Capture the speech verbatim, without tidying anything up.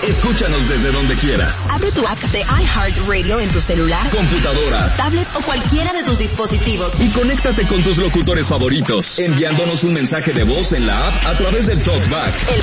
Escúchanos desde donde quieras. Abre tu app de iHeartRadio en tu celular, computadora, tablet o cualquiera de tus dispositivos y conéctate con tus locutores favoritos, enviándonos un mensaje de voz en la app a través del TalkBack. El